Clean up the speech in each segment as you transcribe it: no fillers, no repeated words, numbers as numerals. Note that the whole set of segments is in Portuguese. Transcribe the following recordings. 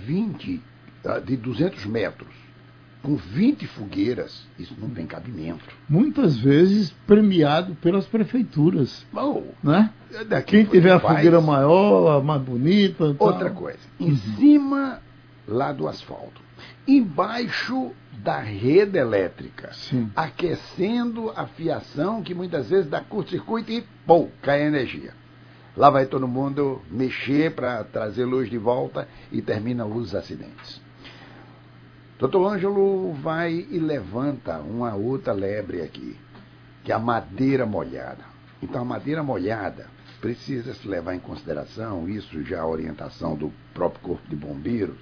de 200 metros, com 20 fogueiras, isso não tem cabimento. Muitas vezes premiado pelas prefeituras. Bom, né? Quem tiver a fogueira maior, a mais bonita. Outra coisa, em cima lá do asfalto, embaixo da rede elétrica, sim, aquecendo a fiação, que muitas vezes dá curto-circuito e, pô, cai a energia. Lá vai todo mundo mexer para trazer luz de volta e termina os acidentes. Doutor Ângelo vai e levanta uma outra lebre aqui, que é a madeira molhada. Então, a madeira molhada precisa se levar em consideração, isso já é a orientação do próprio Corpo de Bombeiros,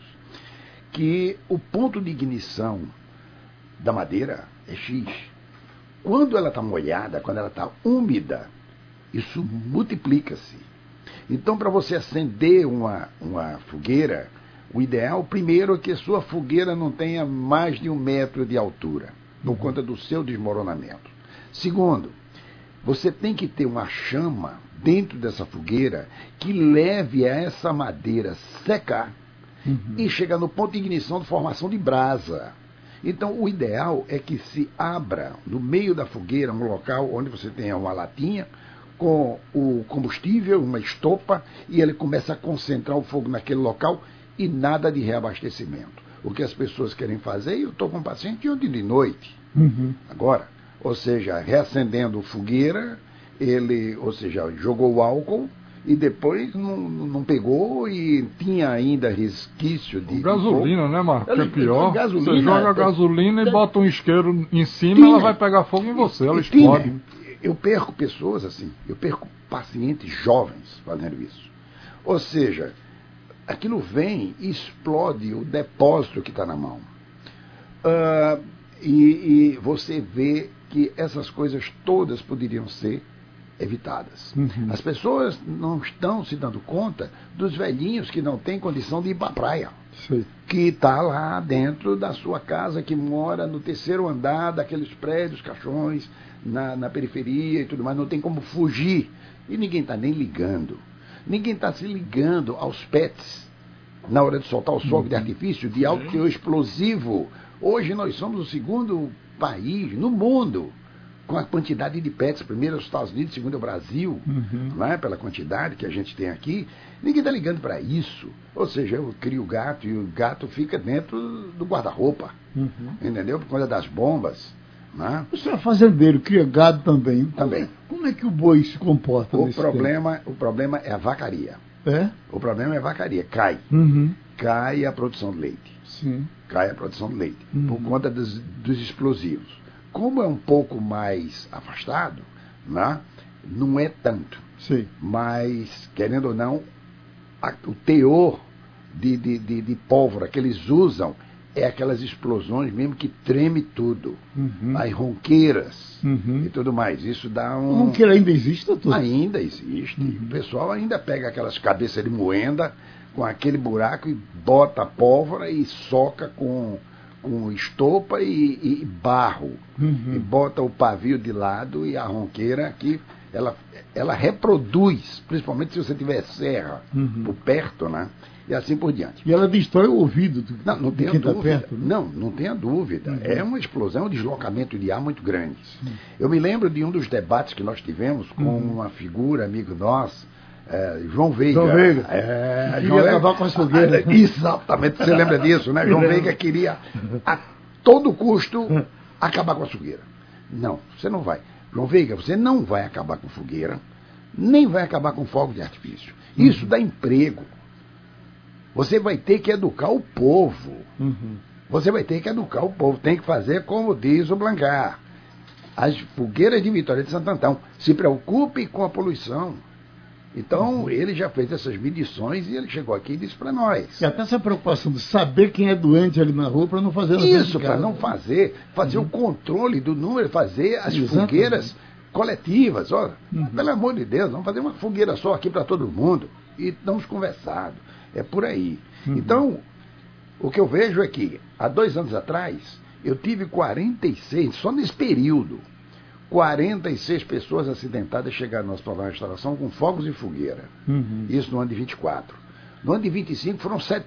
que o ponto de ignição da madeira é X. Quando ela está molhada, quando ela está úmida, isso multiplica-se. Então, para você acender uma fogueira, o ideal, primeiro, é que a sua fogueira não tenha mais de 1 metro de altura, por conta do seu desmoronamento. Segundo, você tem que ter uma chama dentro dessa fogueira que leve a essa madeira secar e chegar no ponto de ignição de formação de brasa. Então, o ideal é que se abra no meio da fogueira um local onde você tenha uma latinha com o combustível, uma estopa, e ele começa a concentrar o fogo naquele local e nada de reabastecimento. O que as pessoas querem fazer, eu estou com um paciente ontem de noite, agora, ou seja, reacendendo fogueira, ele, ou seja, jogou o álcool e depois não pegou e tinha ainda resquício de gasolina, fogo. Né, Marco? Que é pior. Gasolina, você joga gasolina e bota um isqueiro em cima, ela vai pegar fogo em você, ela explode. Eu perco pessoas assim, eu perco pacientes jovens fazendo isso. Ou seja, aquilo vem e explode o depósito que está na mão. E você vê que essas coisas todas poderiam ser evitadas. As pessoas não estão se dando conta dos velhinhos que não têm condição de ir para a praia. Sim. Que está lá dentro da sua casa, que mora no 3º andar daqueles prédios, caixões, na periferia e tudo mais, não tem como fugir. E ninguém está nem ligando. Ninguém está se ligando aos PETs na hora de soltar o fogo de artifício de alto teor explosivo. Hoje nós somos o 2º país no mundo com a quantidade de PETs, primeiro os Estados Unidos, segundo o Brasil, não é? Pela quantidade que a gente tem aqui. Ninguém está ligando para isso. Ou seja, eu crio o gato e o gato fica dentro do guarda-roupa, entendeu? Por conta das bombas. Né? O senhor é fazendeiro, cria gado também. Também. Como é que o boi se comporta nesse tempo? O problema é a vacaria. É? O problema é a vacaria. Cai. Cai a produção de leite. Sim. Cai a produção de leite. Por conta dos explosivos. Como é um pouco mais afastado, né? Não é tanto. Sim. Mas, querendo ou não, o teor de pólvora que eles usam é aquelas explosões mesmo que treme tudo. As ronqueiras e tudo mais. Isso dá um... A ronqueira ainda existe, doutor? Ainda existe. O pessoal ainda pega aquelas cabeças de moenda com aquele buraco e bota a pólvora e soca com estopa e barro. E bota o pavio de lado e a ronqueira aqui, ela reproduz, principalmente se você tiver serra por perto, né? E assim por diante. E ela destrói o ouvido de dúvida. quem está perto? Né? Não tenha dúvida. É uma explosão, um deslocamento de ar muito grande. Eu me lembro de um dos debates que nós tivemos com uma figura, amigo nosso, João Veiga. João Veiga. João Veiga acabar com as fogueiras. Exatamente, você lembra disso, né? João Veiga queria, a todo custo, acabar com a fogueira. Não, você não vai. João Veiga, você não vai acabar com fogueira, nem vai acabar com fogo de artifício. Isso dá emprego. Você vai ter que educar o povo. Você vai ter que educar o povo. Tem que fazer como diz o Blancar. As fogueiras de Vitória de Santo Antão se preocupem com a poluição. Então, ele já fez essas medições e ele chegou aqui e disse para nós. E até essa preocupação de saber quem é doente ali na rua para não fazer... Isso, para não fazer o controle do número, fazer as fogueiras coletivas. Ó, pelo amor de Deus, vamos fazer uma fogueira só aqui para todo mundo. E estamos conversando. É por aí. Então, o que eu vejo é que, há 2 anos atrás, eu tive 46, só nesse período, 46 pessoas acidentadas chegaram no hospital da restauração com fogos e fogueira. Isso no ano de 24. No ano de 25 foram 7